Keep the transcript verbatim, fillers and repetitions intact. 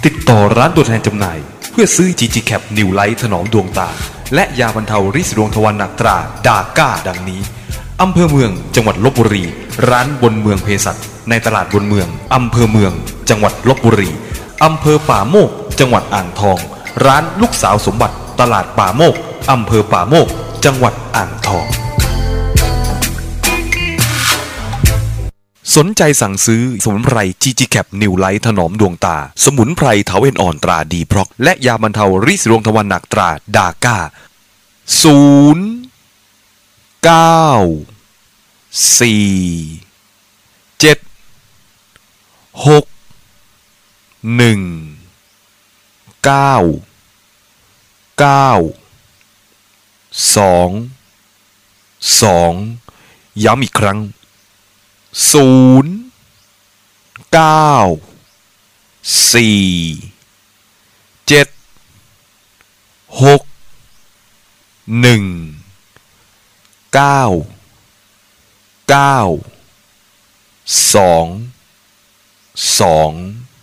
ติดต่อร้านตัวแทนจำหน่ายเพื่อซื้อ จี จี Cap New Light ถนอมดวงตาและยาบรรเทาริดดวงทวารหนักตราดาก้าดังนี้อำเภอเมืองจังหวัดลพบุรีร้านบนเมืองเภสัชในตลาดบนเมืองอำเภอเมืองจังหวัดลพบุรีอำเภอป่าโมกจังหวัดอ่างทองร้านลูกสาวสมบัติตลาดป่าโมกอำเภอป่าโมกจังหวัดอ่างทองสนใจสั่งซื้อสมุนไพร จี จี Cap New Light ถนอมดวงตาสมุนไพรเถาเอ็นอ่อนตราดีพร็อกและยาบรรเทาริดดวงทวารหนักตราดาก้าศูนย์เก้าสี่เจ็ดหกหนึ่งเก้าเก้าสองสองย้ำอีกครั้งศูนย์เก้าสี่เจ็ดหกหนึ่งเก้าเก้าสองสอง